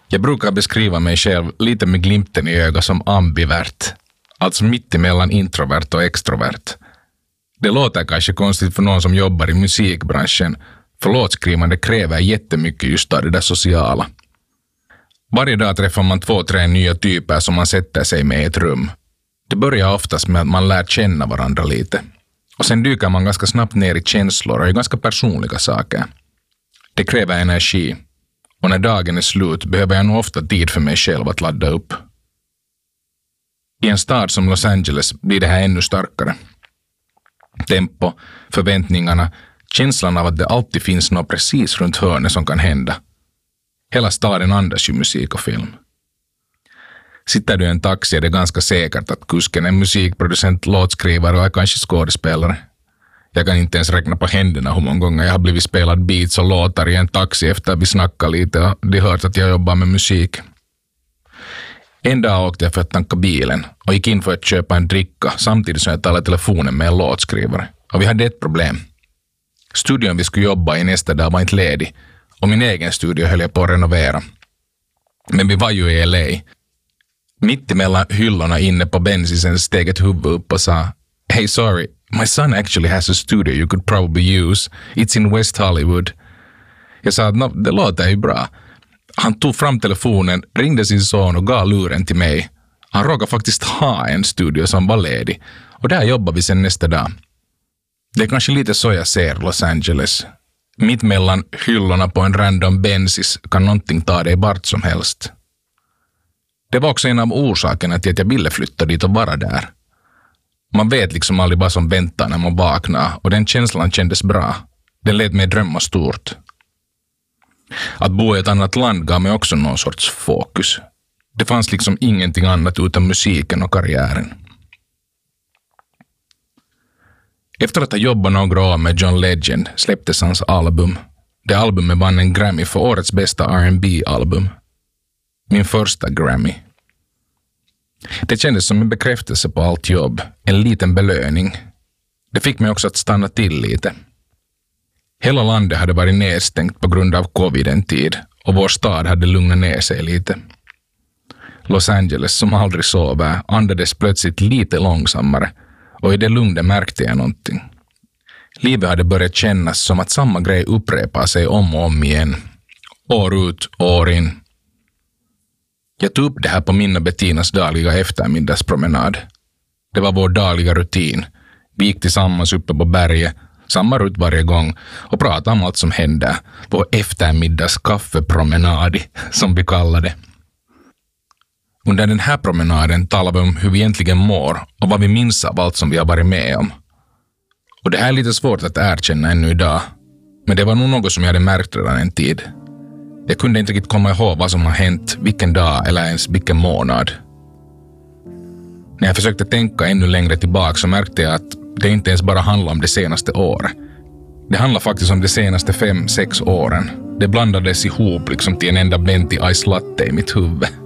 Jag brukar beskriva mig själv lite med glimten i ögat som ambivert. Alltså mittemellan introvert och extrovert. Det låter kanske konstigt för någon som jobbar i musikbranschen, för låtskrivande kräver jättemycket just av det där sociala. Varje dag träffar man 2-3 nya typer som man sätter sig med i ett rum. Det börjar oftast med att man lär känna varandra lite. Och sen dyker man ganska snabbt ner i känslor och i ganska personliga saker. Det kräver energi. Och när dagen är slut behöver jag nog ofta tid för mig själv att ladda upp. I en stad som Los Angeles blir det här ännu starkare. Tempo, förväntningarna, känslan av att det alltid finns något precis runt hörnet som kan hända. Hela staden andas ju musik och film. Sitter du i en taxi är det ganska säkert att kusken är musikproducent, låtskrivare och är kanske skådespelare. Jag kan inte ens räkna på händerna hur många gånger jag har blivit spelad beats och låtar i en taxi efter att vi snackade lite och de hört att jag jobbar med musik. En dag åkte jag för att tanka bilen och gick in för att köpa en dricka samtidigt som jag talade telefonen med en låtskrivare. Och vi hade ett problem. Studion vi skulle jobba i nästa dag var inte ledig och min egen studio höll jag på att renovera. Men vi var ju i LA. Mitt emellan hyllorna inne på bensisen steg ett huvud upp och sa "Hey, sorry, my son actually has a studio you could probably use. It's in West Hollywood." Jag sa att det låter ju bra. Han tog fram telefonen, ringde sin son och gav luren till mig. Han råkade faktiskt ha en studio som var ledig. Och där jobbar vi sen nästa dag. Det är kanske lite så jag ser Los Angeles. Mitt mellan hyllorna på en random bensis kan någonting ta dig vart som helst. Det var också en av orsakerna till att jag ville flytta dit och vara där. Man vet liksom aldrig vad som väntar när man vaknar och den känslan kändes bra. Den lät mig drömma stort. Att bo i ett annat land gav mig också någon sorts fokus. Det fanns liksom ingenting annat utan musiken och karriären. Efter att ha jobbat några år med John Legend släpptes hans album. Det albumet vann en Grammy för årets bästa R&B-album. Min första Grammy. Det kändes som en bekräftelse på allt jobb, en liten belöning. Det fick mig också att stanna till lite. Hela landet hade varit nedstängt på grund av covid en tid och vår stad hade lugnat ner sig lite. Los Angeles, som aldrig sover, andades plötsligt lite långsammare och i det lugnet märkte jag någonting. Livet hade börjat kännas som att samma grej upprepar sig om och om igen. År ut, år in. Jag tog upp det här på min och Bettinas dagliga eftermiddagspromenad. Det var vår dagliga rutin. Vi gick tillsammans uppe på berget, samma rutt varje gång och pratade om allt som hände. Vår eftermiddagskaffepromenad, som vi kallade det. Under den här promenaden talade vi om hur vi egentligen mår och vad vi minns av allt som vi har varit med om. Och det här är lite svårt att erkänna ännu idag, men det var nog något som jag hade märkt redan en tid. Jag kunde inte riktigt komma ihåg vad som har hänt, vilken dag eller ens vilken månad. När jag försökte tänka ännu längre tillbaka så märkte jag att det inte ens bara handlar om det senaste året. Det handlar faktiskt om de senaste 5-6 åren. Det blandades ihop liksom till en enda venti ice latte i mitt huvud.